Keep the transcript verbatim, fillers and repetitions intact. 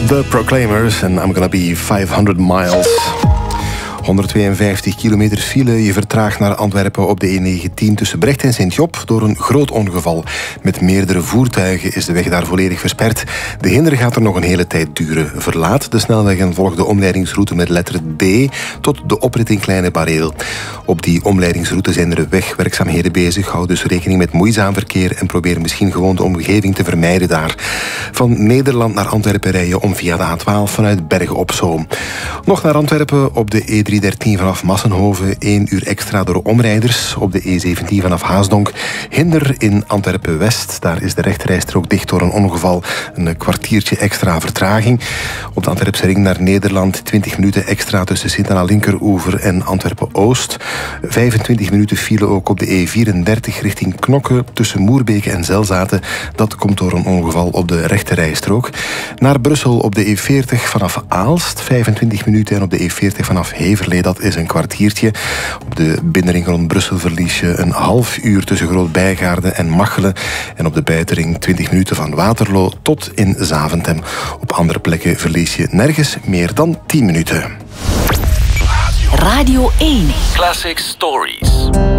The Proclaimers en I'm Gonna Be vijfhonderd miles. honderdtweeënvijftig kilometer file. Je vertraagt naar Antwerpen op de E negentien tussen Brecht en Sint-Job door een groot ongeval. Met meerdere voertuigen is de weg daar volledig versperd. De hinder gaat er nog een hele tijd duren. Verlaat de snelweg en volg de omleidingsroute met letter D tot de oprit in Kleine Bareel. Op die omleidingsroute zijn er wegwerkzaamheden bezig. Hou dus rekening met moeizaam verkeer en probeer misschien gewoon de omgeving te vermijden daar. Van Nederland naar Antwerpen rijden om via de A twaalf vanuit Bergen op Zoom. Nog naar Antwerpen op de E driehonderddertien vanaf Massenhoven. één uur extra door omrijders. Op de E zeventien vanaf Haasdonk. Hinder in Antwerpen-West. Daar is de rechterrijstrook dicht door een ongeval. Een kwartiertje extra vertraging. Op de Antwerpse ring naar Nederland. twintig minuten extra tussen Sint-Anna-Linkeroever en Antwerpen-Oost. vijfentwintig minuten file ook op de E vierendertig richting Knokke tussen Moerbeke en Zelzaten. Dat komt door een ongeval op de rechterrijstrook. Naar Brussel op de E veertig vanaf Aalst. vijfentwintig minuten en op de E veertig vanaf Heverlee. Dat is een kwartiertje. Op de binnenring rond Brussel verlies je een half uur tussen Groot-Bijgaarde en Machelen. En op de buitenring twintig minuten van Waterloo tot in Zaventem. Op andere plekken verlies je nergens meer dan tien minuten. Radio één. Classic Stories.